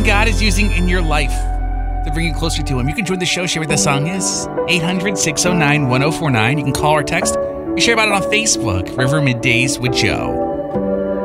God is using in your life to bring you closer to Him. You can join the show, share what the song is. 800-609-1049. You can call or text. You share about it on Facebook, River Middays with Joe.